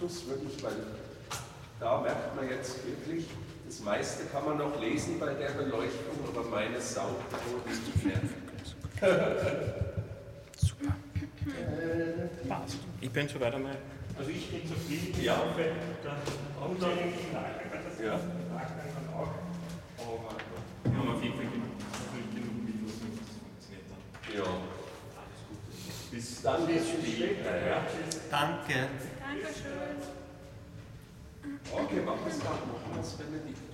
Schluss wirklich, weil da merkt man jetzt wirklich, das meiste kann man noch lesen bei der Beleuchtung, aber meine Sau nicht mehr. Super. Passt. Ich bin soweit einmal. Also ich bin zufrieden, Ja. der Anteil im Nachgang, das Ja. im Nachgang dann auch. Aber wir haben auf jeden Fall genug Videos, das funktioniert dann. Ja. Alles gut. Bis dann, bis später. Ja. Danke. Dankeschön. Okay, machen wir es dann. Machen wir es Benedikt.